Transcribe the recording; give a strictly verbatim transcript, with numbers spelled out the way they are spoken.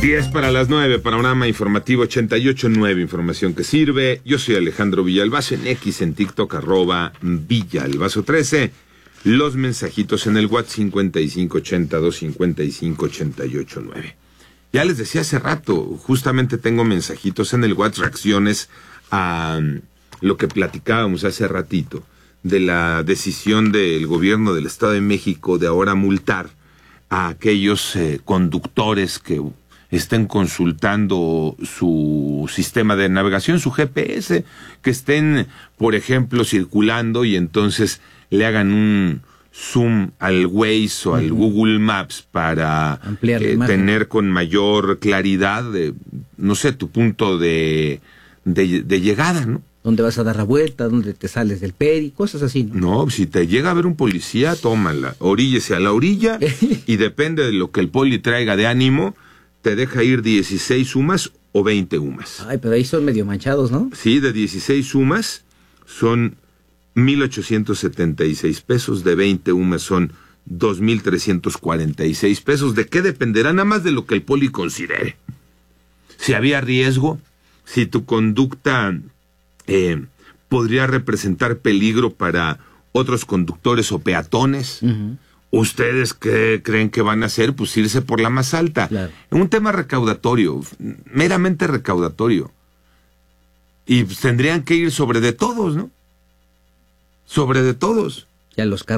diez para las nueve, panorama informativo ochenta y ocho punto nueve, información que sirve. Yo soy Alejandro Villalbazo, en X, en TikTok, arroba Villalbazo trece. Los mensajitos en el WhatsApp cincuenta y cinco ochenta y dos cincuenta y cinco ochenta y ocho nueve. Ya les decía hace rato, justamente tengo mensajitos en el WhatsApp, reacciones a lo que platicábamos hace ratito, de la decisión del gobierno del Estado de México de ahora multar a aquellos eh, conductores que estén consultando su sistema de navegación, su G P S, que estén, por ejemplo, circulando y entonces le hagan un zoom al Waze o al uh-huh. Google Maps para eh, tener con mayor claridad, de, no sé, tu punto de, de, de llegada, ¿no? ¿Dónde vas a dar la vuelta? ¿Dónde te sales del peri? Cosas así, ¿no? No, si te llega a ver un policía, tómala, oríllese a la orilla y depende de lo que el poli traiga de ánimo, te deja ir dieciséis UMAS o veinte UMAS. Ay, pero ahí son medio manchados, ¿no? Sí, de dieciséis UMAS son mil ochocientos setenta y seis pesos, de veinte UMAS son dos mil trescientos cuarenta y seis pesos. ¿De qué dependerá? Nada más de lo que el poli considere. Si había riesgo, si tu conducta eh, podría representar peligro para otros conductores o peatones. Uh-huh. ¿Ustedes qué creen que van a hacer? Pues irse por la más alta. Claro. Un tema recaudatorio, meramente recaudatorio. Y pues, tendrían que ir sobre de todos, ¿no? Sobre de todos. Ya los